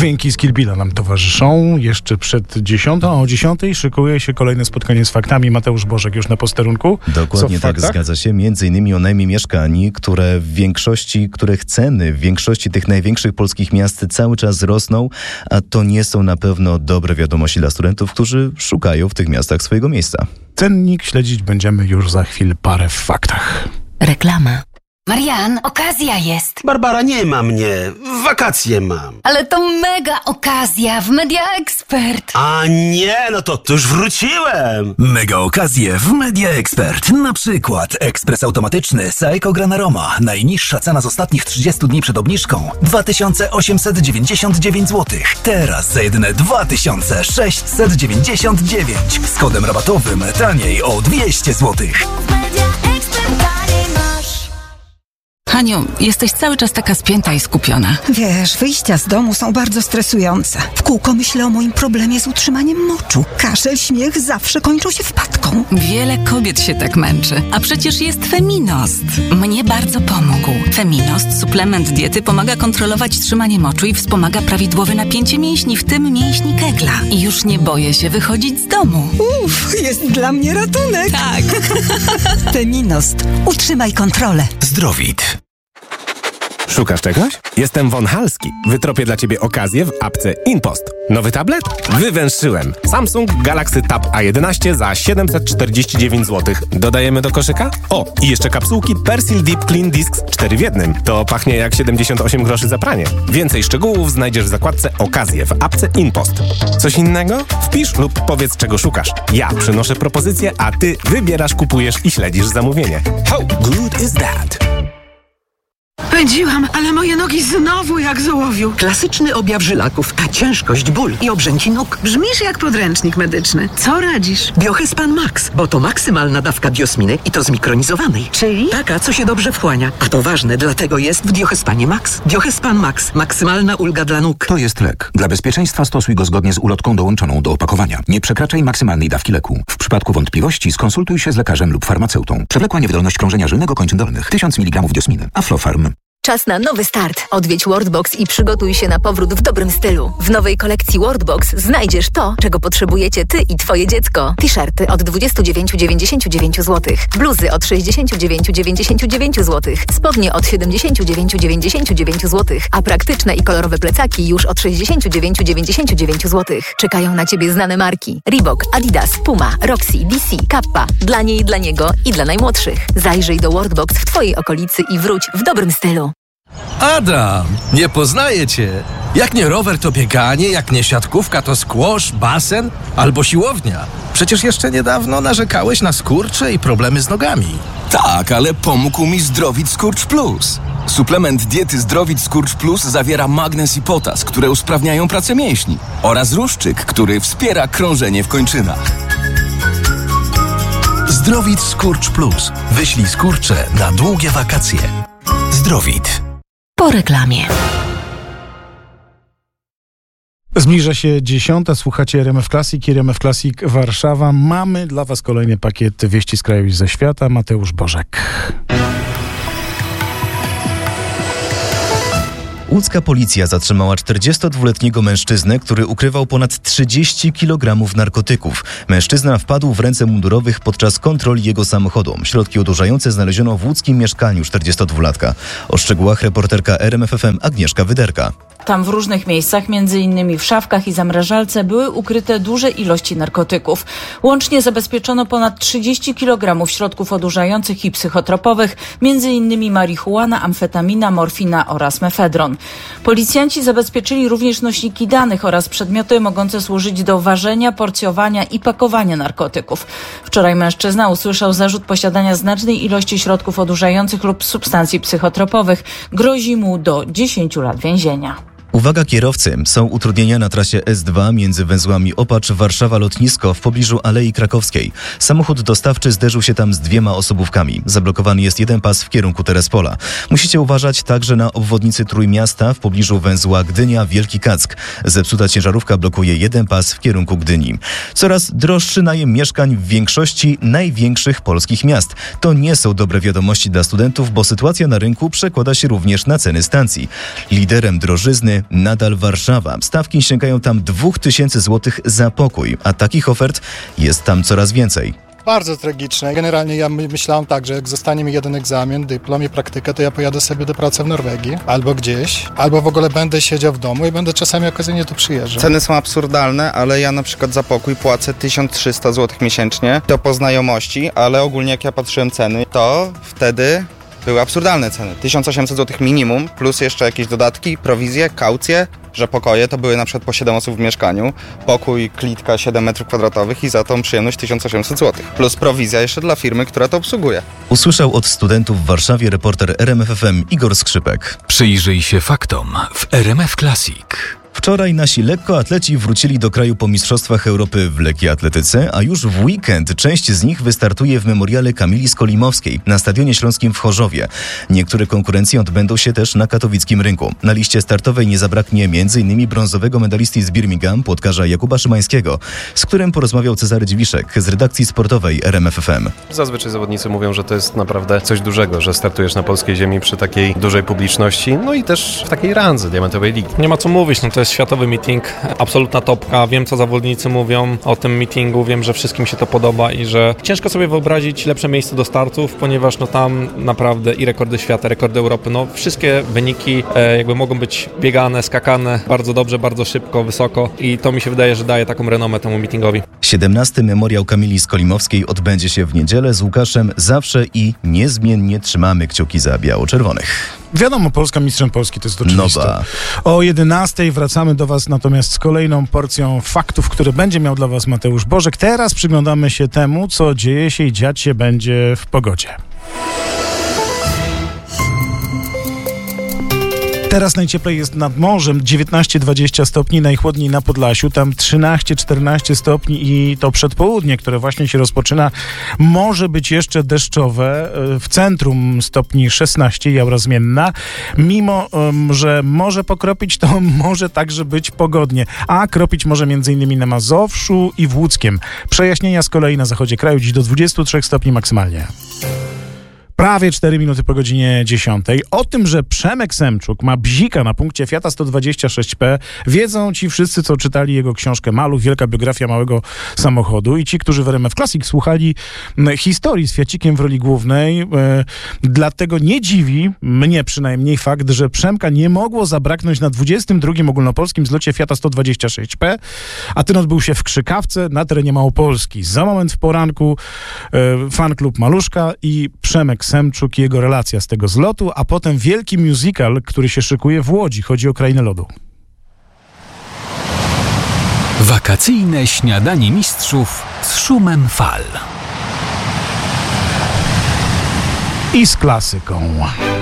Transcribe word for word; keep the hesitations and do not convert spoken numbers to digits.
Dźwięki z Kill Billa nam towarzyszą jeszcze przed dziesiątą, a o dziesiątej szykuje się kolejne spotkanie z faktami. Mateusz Bożek już na posterunku. Dokładnie tak, zgadza się. Między innymi o najmie mieszkań, które w większości, których ceny w większości tych największych polskich miast cały czas rosną, a to nie są na pewno dobre wiadomości dla studentów, którzy szukają w tych miastach swojego miejsca. Cennik śledzić będziemy już za chwilę, parę w faktach. Reklama. Marian, okazja jest. Barbara, nie ma mnie. Wakacje mam. Ale to mega okazja w Media Expert. A nie, no to, to już wróciłem. Mega okazje w Media Expert. Na przykład ekspres automatyczny Saeco Granaroma. Najniższa cena z ostatnich trzydziestu dni przed obniżką dwa tysiące osiemset dziewięćdziesiąt dziewięć złotych. Teraz za jedyne dwa tysiące sześćset dziewięćdziesiąt dziewięć. Z kodem rabatowym taniej o dwieście złotych. Haniu, jesteś cały czas taka spięta i skupiona. Wiesz, wyjścia z domu są bardzo stresujące. W kółko myślę o moim problemie z utrzymaniem moczu. Kaszel, śmiech zawsze kończą się wpadką. Wiele kobiet się tak męczy. A przecież jest Feminost. Mnie bardzo pomógł. Feminost, suplement diety, pomaga kontrolować trzymanie moczu i wspomaga prawidłowe napięcie mięśni, w tym mięśni kegla. I już nie boję się wychodzić z domu. Uff, jest dla mnie ratunek. Tak. Feminost. Utrzymaj kontrolę. Zdrowit. Szukasz czegoś? Jestem Von Halski. Wytropię dla Ciebie okazję w apce InPost. Nowy tablet? Wywęszyłem. Samsung Galaxy Tab A jedenaście za siedemset czterdzieści dziewięć złotych. Dodajemy do koszyka? O, i jeszcze kapsułki Persil Deep Clean Discs cztery w jednym. To pachnie jak siedemdziesiąt osiem groszy za pranie. Więcej szczegółów znajdziesz w zakładce okazje w apce InPost. Coś innego? Wpisz lub powiedz, czego szukasz. Ja przynoszę propozycję, a Ty wybierasz, kupujesz i śledzisz zamówienie. How good is that? Pędziłam, ale moje nogi znowu jak z ołowiu. Klasyczny objaw żylaków, a ciężkość, ból i obrzęki nóg. Brzmisz jak podręcznik medyczny. Co radzisz? Biohespan Max, bo to maksymalna dawka diosminy i to zmikronizowanej. Czyli? Taka, co się dobrze wchłania. A to ważne, dlatego jest w Biohespanie Max. Biohespan Max. Maksymalna ulga dla nóg. To jest lek. Dla bezpieczeństwa stosuj go zgodnie z ulotką dołączoną do opakowania. Nie przekraczaj maksymalnej dawki leku. W przypadku wątpliwości skonsultuj się z lekarzem lub farmaceutą. Przewlekła niewydolność krążenia żylnego kończyn dolnych. tysiąc miligramów diosminy. Aflofarm. Czas na nowy start. Odwiedź Worldbox i przygotuj się na powrót w dobrym stylu. W nowej kolekcji Worldbox znajdziesz to, czego potrzebujecie Ty i Twoje dziecko. T-shirty od dwadzieścia dziewięć dziewięćdziesiąt dziewięć złotych. Bluzy od sześćdziesiąt dziewięć dziewięćdziesiąt dziewięć złotych. Spodnie od siedemdziesiąt dziewięć dziewięćdziesiąt dziewięć złotych. A praktyczne i kolorowe plecaki już od sześćdziesiąt dziewięć dziewięćdziesiąt dziewięć złotych. Czekają na Ciebie znane marki. Reebok, Adidas, Puma, Roxy, D C, Kappa. Dla niej, dla niego i dla najmłodszych. Zajrzyj do Worldbox w Twojej okolicy i wróć w dobrym stylu. Adam, nie poznaję cię. Jak nie rower, to bieganie, jak nie siatkówka, to squash, basen albo siłownia. Przecież jeszcze niedawno narzekałeś na skurcze i problemy z nogami. Tak, ale pomógł mi Zdrowit Skurcz Plus. Suplement diety Zdrowit Skurcz Plus zawiera magnez i potas, które usprawniają pracę mięśni, oraz ruszczyk, który wspiera krążenie w kończynach. Zdrowit Skurcz Plus. Wyślij skurcze na długie wakacje. Zdrowit. Po reklamie. Zbliża się dziesiąta, słuchacie R M F Classic, R M F Classic Warszawa. Mamy dla Was kolejny pakiet wieści z kraju i ze świata. Mateusz Bożek. Łódzka policja zatrzymała czterdziestodwuletniego mężczyznę, który ukrywał ponad trzydzieści kilogramów narkotyków. Mężczyzna wpadł w ręce mundurowych podczas kontroli jego samochodu. Środki odurzające znaleziono w łódzkim mieszkaniu czterdziestodwulatka. O szczegółach reporterka R M F F M Agnieszka Wyderka. Tam w różnych miejscach, między innymi w szafkach i zamrażalce, były ukryte duże ilości narkotyków. Łącznie zabezpieczono ponad trzydzieści kilogramów środków odurzających i psychotropowych, między innymi marihuana, amfetamina, morfina oraz mefedron. Policjanci zabezpieczyli również nośniki danych oraz przedmioty mogące służyć do ważenia, porcjowania i pakowania narkotyków. Wczoraj mężczyzna usłyszał zarzut posiadania znacznej ilości środków odurzających lub substancji psychotropowych. Grozi mu do dziesięciu lat więzienia. Uwaga kierowcy, są utrudnienia na trasie S dwa między węzłami Opacz-Warszawa Lotnisko w pobliżu Alei Krakowskiej. Samochód dostawczy zderzył się tam z dwiema osobówkami. Zablokowany jest jeden pas w kierunku Terespola. Musicie uważać także na obwodnicy Trójmiasta w pobliżu węzła Gdynia-Wielki Kack. Zepsuta ciężarówka blokuje jeden pas w kierunku Gdyni. Coraz droższy najem mieszkań w większości największych polskich miast. To nie są dobre wiadomości dla studentów, bo sytuacja na rynku przekłada się również na ceny stacji. Liderem drożyzny nadal Warszawa. Stawki sięgają tam dwa tysiące złotych za pokój, a takich ofert jest tam coraz więcej. Bardzo tragiczne. Generalnie ja my, myślałam tak, że jak zostanie mi jeden egzamin, dyplom i praktykę, to ja pojadę sobie do pracy w Norwegii albo gdzieś, albo w ogóle będę siedział w domu i będę czasami okazyjnie tu przyjeżdżał. Ceny są absurdalne, ale ja na przykład za pokój płacę tysiąc trzysta złotych miesięcznie. To po znajomości, ale ogólnie jak ja patrzyłem ceny, to wtedy były absurdalne ceny. tysiąc osiemset złotych minimum, plus jeszcze jakieś dodatki, prowizje, kaucje, że pokoje to były na przykład po siedem osób w mieszkaniu, pokój, klitka siedem metrów kwadratowych i za tą przyjemność tysiąc osiemset złotych. Plus prowizja jeszcze dla firmy, która to obsługuje. Usłyszał od studentów w Warszawie reporter R M F F M Igor Skrzypek. Przyjrzyj się faktom w R M F Classic. Wczoraj nasi lekkoatleci wrócili do kraju po Mistrzostwach Europy w lekkiej atletyce, a już w weekend część z nich wystartuje w memoriale Kamili Skolimowskiej na Stadionie Śląskim w Chorzowie. Niektóre konkurencje odbędą się też na katowickim rynku. Na liście startowej nie zabraknie m.in. brązowego medalisty z Birmingham, płotkarza Jakuba Szymańskiego, z którym porozmawiał Cezary Dziwiszek z redakcji sportowej R M F F M. Zazwyczaj zawodnicy mówią, że to jest naprawdę coś dużego, że startujesz na polskiej ziemi przy takiej dużej publiczności, no i też w takiej randze diamentowej ligi. Nie ma co mówić, no to jest światowy meeting, absolutna topka. Wiem, co zawodnicy mówią o tym meetingu, wiem, że wszystkim się to podoba i że ciężko sobie wyobrazić lepsze miejsce do startów, ponieważ no tam naprawdę i rekordy świata, rekordy Europy, no wszystkie wyniki e, jakby mogą być biegane, skakane bardzo dobrze, bardzo szybko, wysoko i to mi się wydaje, że daje taką renomę temu meetingowi. siedemnasty memoriał Kamili Skolimowskiej odbędzie się w niedzielę. Z Łukaszem zawsze i niezmiennie trzymamy kciuki za biało-czerwonych. Wiadomo, Polska mistrzem Polski, to jest oczywiste. Nowa. O jedenastej wracamy do Was natomiast z kolejną porcją faktów, które będzie miał dla Was Mateusz Bożek. Teraz przyglądamy się temu, co dzieje się i dziać się będzie w pogodzie. Teraz najcieplej jest nad morzem, dziewiętnaście dwadzieścia stopni, najchłodniej na Podlasiu, tam trzynaście czternaście stopni i to przedpołudnie, które właśnie się rozpoczyna, może być jeszcze deszczowe. W centrum stopni szesnaście, jaura zmienna. Mimo, że może pokropić, to może także być pogodnie, a kropić może m.in. na Mazowszu i w Łódzkiem. Przejaśnienia z kolei na zachodzie kraju dziś do dwudziestu trzech stopni maksymalnie. Prawie cztery minuty po godzinie dziesiątej. O tym, że Przemek Semczuk ma bzika na punkcie Fiata sto dwadzieścia sześć P, wiedzą ci wszyscy, co czytali jego książkę Maluch, wielka biografia małego samochodu i ci, którzy w R M F Classic słuchali historii z Fiacikiem w roli głównej. E, dlatego nie dziwi mnie przynajmniej fakt, że Przemka nie mogło zabraknąć na dwudziestym drugim ogólnopolskim zlocie Fiata sto dwadzieścia sześć P, a ten odbył się w Krzykawce na terenie Małopolski. Za moment w poranku e, fanklub Maluszka i Przemek Semczuk i jego relacja z tego zlotu, a potem wielki musical, który się szykuje w Łodzi. Chodzi o Krainę Lodu. Wakacyjne śniadanie mistrzów z szumem fal. I z klasyką.